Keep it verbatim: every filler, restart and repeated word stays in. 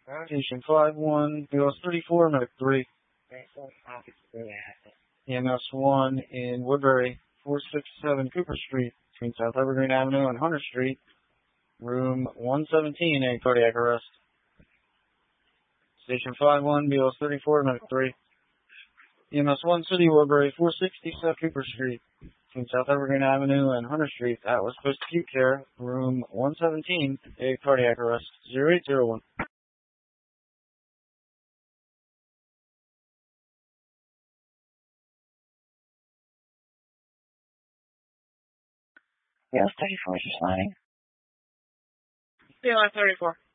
Station five one, B L S thirty-four, medic three. E M S one in Woodbury, four sixty-seven Cooper Street, between South Evergreen Avenue and Hunter Street. Room one seventeen, a cardiac arrest. Station five one, B L S thirty-four, medic three. E M S one City, Woodbury, four sixty South Cooper Street, between South Evergreen Avenue and Hunter Street. That was post-acute care, room one seventeen, a cardiac arrest, zero eight zero one. B L S thirty-four, just landing. B L S thirty-four.